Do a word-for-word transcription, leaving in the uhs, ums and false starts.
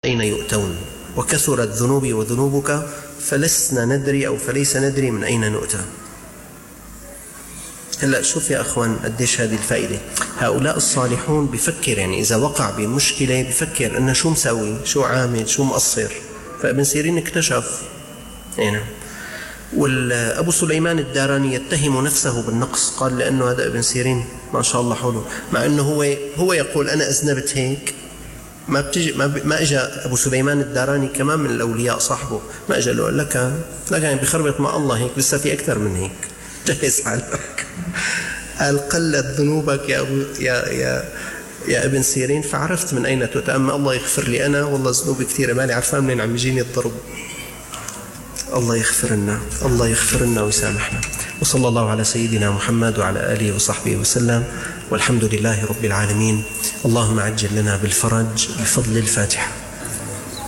أين يؤتون، وكثرت ذنوبي وذنوبك فلسنا ندري أو فليس ندري من أين نؤتى. هلأ شوف يا أخوان قديش هذه الفائدة. هؤلاء الصالحون بفكر، يعني إذا وقع بمشكلة بفكر أنه شو مسوي، شو عامل، شو مقصر. فابن سيرين اكتشف يعني. والأبو سليمان الداراني يتهم نفسه بالنقص، قال لأنه هذا ابن سيرين ما شاء الله حوله، مع أنه هو هو يقول أنا أذنبت هيك. ما بتجي ما, ب... ما اجى ابو سليمان الداراني كمان من الاولياء صاحبه، ما اجى له قال لك لك يعني بخربط مع الله هيك، لسه في اكثر من هيك، جهز حالك. قال قلت ذنوبك يا ابو يا يا يا ابن سيرين فعرفت من اين تؤتى. اما الله يغفر لي انا والله ذنوبي كثيره، مالي عرفان منين عم يجيني الضرب. الله يغفر لنا، الله يغفر لنا ويسامحنا. وصلى الله على سيدنا محمد وعلى آله وصحبه وسلم، والحمد لله رب العالمين. اللهم عجل لنا بالفرج بفضل الفاتحة.